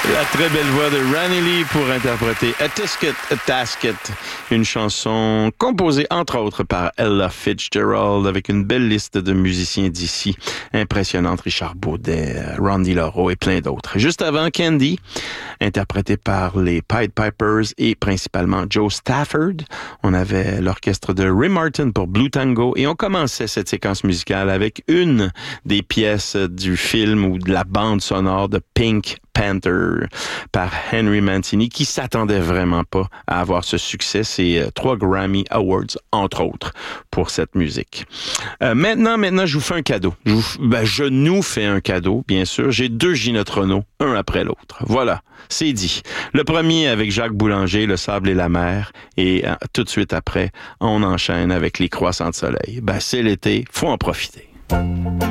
La très belle voix de Ranny Lee pour interpréter A Tisket, A Tasket, une chanson composée entre autres par Ella Fitzgerald avec une belle liste de musiciens d'ici, impressionnante, Richard Baudet, Randy Lauro et plein d'autres. Juste avant, Candy, interprété par les Pied Pipers et principalement Joe Stafford. On avait l'orchestre de Ray Martin pour Blue Tango et on commençait cette séquence musicale avec une des pièces du film ou de la bande sonore de Pink Panther par Henry Mancini qui s'attendait vraiment pas à avoir ce succès. C'est 3 Grammy Awards, entre autres, pour cette musique. Maintenant, je vous fais un cadeau. Je nous fais un cadeau, bien sûr. J'ai 2 Ginette Renault, un après l'autre. Voilà, c'est dit. Le premier avec Jacques Boulanger, Le sable et la mer. Et tout de suite après, on enchaîne avec Les croissants de soleil. C'est l'été, faut en profiter.